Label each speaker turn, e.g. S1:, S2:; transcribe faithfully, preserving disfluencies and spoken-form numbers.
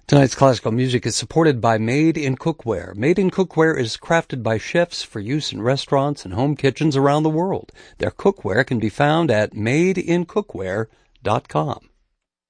S1: Tonight's classical music is supported by Made in Cookware. Made in Cookware is crafted by chefs for use in restaurants and home kitchens around the world. Their cookware can be found at made in cookware dot com.